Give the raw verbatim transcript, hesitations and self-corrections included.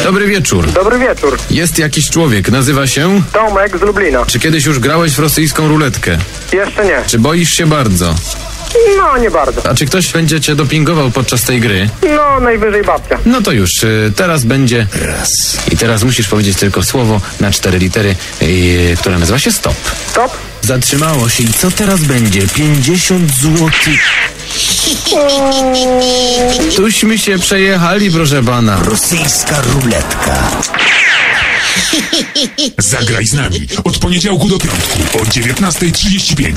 Dobry wieczór. Dobry wieczór. Jest jakiś człowiek, nazywa się... Tomek z Lublina. Czy kiedyś już grałeś w rosyjską ruletkę? Jeszcze nie. Czy boisz się bardzo? No, nie bardzo. A czy ktoś będzie cię dopingował podczas tej gry? No, najwyżej babcia. No to już, y, teraz będzie raz. I teraz musisz powiedzieć tylko słowo na cztery litery, y, które nazywa się stop. Stop. Zatrzymało się i co teraz będzie? pięćdziesiąt złotych. Tuśmy się przejechali, proszę pana. Rosyjska ruletka. Zagraj z nami od poniedziałku do piątku o dziewiętnasta trzydzieści pięć.